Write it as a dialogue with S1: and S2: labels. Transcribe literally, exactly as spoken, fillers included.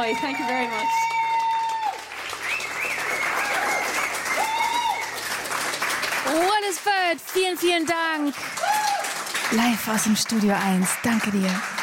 S1: joy. Thank you very much.
S2: What is Bird? Vielen, vielen Dank. Live aus dem Studio eins. Danke dir.